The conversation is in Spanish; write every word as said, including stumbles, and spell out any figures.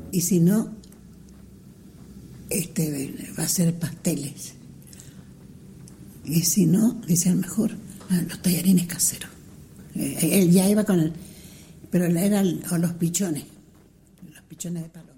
y si no, este, va a ser pasteles. Y si no, dice, a lo mejor ah, los tallarines caseros. Eh, él ya iba con el, pero era el, o los pichones, los pichones de papa.